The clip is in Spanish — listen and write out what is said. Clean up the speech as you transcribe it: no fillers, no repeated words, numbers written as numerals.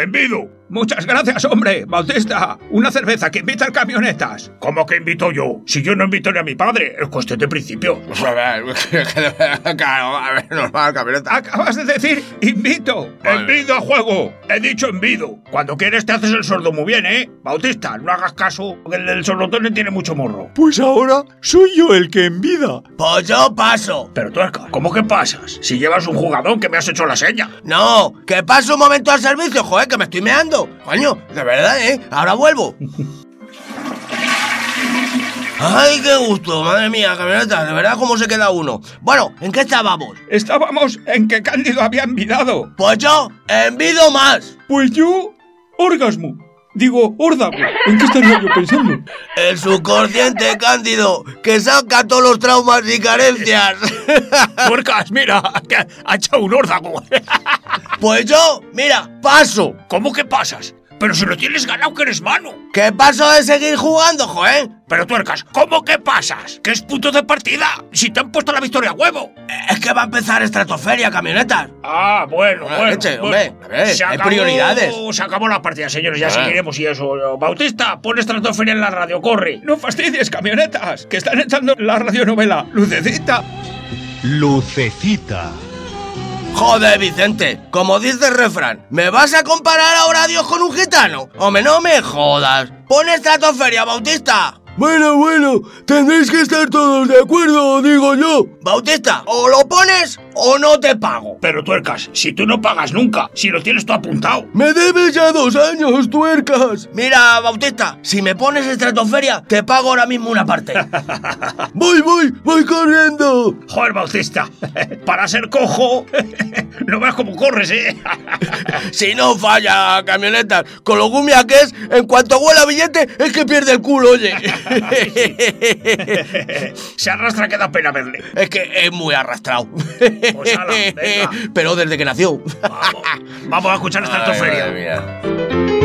Envido. Muchas gracias, hombre. Bautista, una cerveza que invita al camionetas. ¿Cómo que invito yo? Si yo no invito ni a mi padre. Es cuestión de principio. Claro, a ver, normal, camioneta. Acabas de decir invito. Envido a juego. He dicho envido. Cuando quieres te haces el sordo muy bien, ¿eh? Bautista, no hagas caso, que el del sordotone tiene mucho morro. Pues ahora soy yo el que envida. Pues yo paso. Pero Tuercas, ¿cómo que pasas? Si llevas un jugador que me has hecho la seña. No, que paso un momento al servicio, joder, que me estoy meando. Coño, de verdad, ahora vuelvo. ¡Ay, qué gusto! Madre mía, camioneta, de verdad cómo se queda uno. Bueno, ¿en qué estábamos? Estábamos en que Cándido había envidado. Pues yo envido más. Pues yo, orgasmo. Digo, órdago. ¿En qué estaría yo pensando? El subconsciente, Cándido, que saca todos los traumas y carencias. Tuercas, mira, que ha echado un órdago. Pues yo, mira, paso. ¿Cómo que pasas? Pero si lo tienes ganado que eres mano. ¿Qué paso de seguir jugando, joder? Pero Tuercas, ¿cómo que pasas? ¿Qué es punto de partida? Si te han puesto la victoria a huevo. Es que va a empezar Estratosferia, camionetas. Ah, bueno. Leche, hombre, a ver, Se hay acabó, prioridades. Se acabó la partida, señores, ya seguiremos y eso. Bautista, pon Estratosferia en la radio, corre. No fastidies, camionetas, que están echando la radionovela Lucecita. Lucecita. Joder, Vicente, como dice el refrán, ¿me vas a comparar ahora a Dios con un gitano? Hombre, no me jodas. Pon Estratosferia, Bautista. Bueno, tendréis que estar todos de acuerdo, digo yo. Bautista, o lo pones o no te pago. Pero Tuercas, si tú no pagas nunca, si lo tienes todo apuntado. Me debes ya 2 años, Tuercas. Mira, Bautista, si me pones Estratosferia, te pago ahora mismo una parte. Voy corriendo. Joder, Bautista, para ser cojo, no veas cómo corres, ¿eh? Si no falla, camionetas, con lo gumia que es, en cuanto huela billete, es que pierde el culo, oye. Se arrastra que da pena verle. Es que es muy arrastrado. Pues ala, venga. Pero desde que nació. Vamos a escuchar Estratosferia. Ay, madre mía.